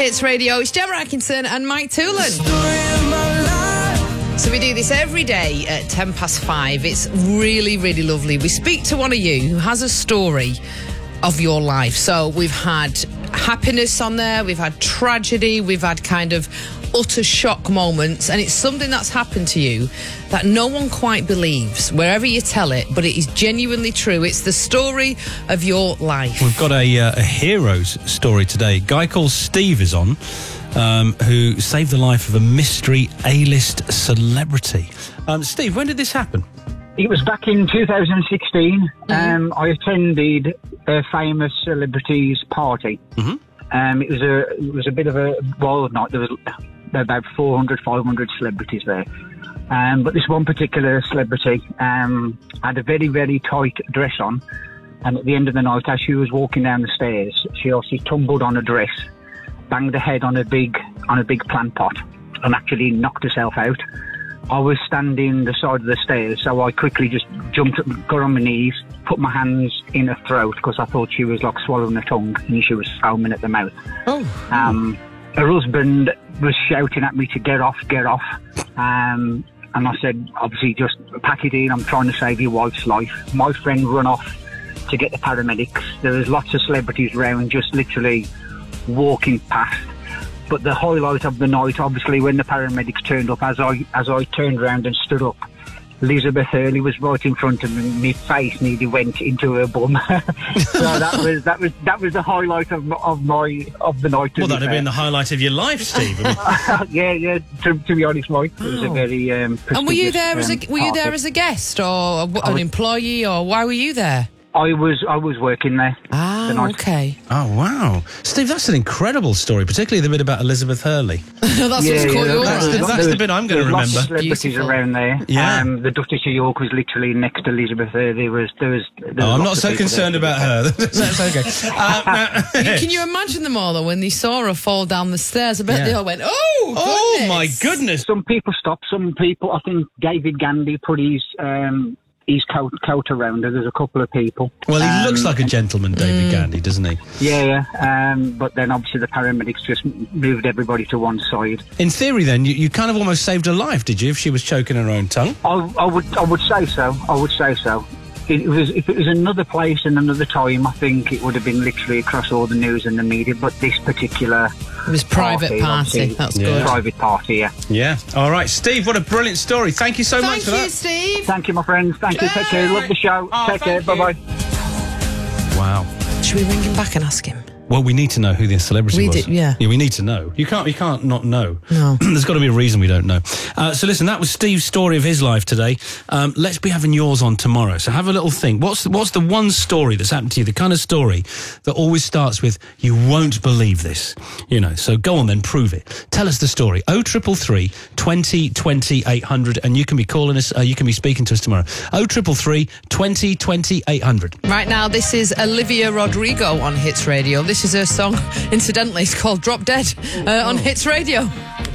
Hits Radio. It's Gemma Atkinson and Mike Toolan. So we do this every day at 5:10. It's really, really lovely. We speak to one of you who has a story of your life. So we've had happiness on there, we've had tragedy, we've had kind of utter shock moments, and it's something that's happened to you that no one quite believes wherever you tell it, but it is genuinely true. It's the story of your life. We've got a hero's story today. A guy called Steve is on, who saved the life of a mystery A-list celebrity. Steve, when did this happen? It was back in 2016. I attended a famous celebrity's party. It was a bit of a wild night. There was about 400, 500 celebrities there. But this one particular celebrity had a very, very tight dress on. And at the end of the night, as she was walking down the stairs, she obviously tumbled on a dress, banged her head on a big plant pot, and actually knocked herself out. I was standing the side of the stairs, so I quickly just jumped up, got on my knees, put my hands in her throat because I thought she was like swallowing her tongue and she was foaming at the mouth. Her husband was shouting at me to get off. And I said, obviously, just pack it in. I'm trying to save your wife's life. My friend run off to get the paramedics. There was lots of celebrities around, just literally walking past. But the highlight of the night, obviously, when the paramedics turned up, as I turned around and stood up, Elizabeth Hurley was right in front of me. My face nearly went into her bum. So that was the highlight of the night. Well, that'd have been the highlight of your life, Steve. Yeah. To be honest, Mike, it was a very prestigious. And were you there as a guest or an employee, or why were you there? I was working there. Okay. Oh, wow. Steve, that's an incredible story, particularly the bit about Elizabeth Hurley. That's what's caught you. That's the bit I'm going to remember. Lots of celebrities around there. Yeah. The Duchess of York was literally next to Elizabeth Hurley. There was I'm not so concerned about her. That's okay. Can you imagine them all, though, when they saw her fall down the stairs? I bet they all went, oh, goodness. My goodness. Some people stopped. Some people, I think David Gandy put his coat around her. There's a couple of people. Well, he looks like a gentleman, David Gandy, doesn't he? Yeah. But then obviously the paramedics just moved everybody to one side. In theory, then, you kind of almost saved her life, did you, if she was choking her own tongue? I would say so. If it was another place and another time, I think it would have been literally across all the news and the media. But this particular... It was private party. That's good. Private party, yeah. Yeah. All right, Steve, what a brilliant story. Thank you so much for that. Thank you, Steve. Thank you, my friends. Thank you. Take care. Love the show. Take care. Bye-bye. Wow. Should we ring him back and ask him? Well, we need to know who the celebrity was. Yeah, we need to know. You can't not know. No. There's got to be a reason we don't know. So listen, that was Steve's story of his life today. Let's be having yours on tomorrow. So have a little think. What's the one story that's happened to you? The kind of story that always starts with, you won't believe this. So go on then, prove it. Tell us the story. 0333 20 20 800, and you can be calling us, you can be speaking to us tomorrow. 0333 20 20 800. Right now, this is Olivia Rodrigo on Hits Radio. This is her song, incidentally, it's called Drop Dead on Hits Radio.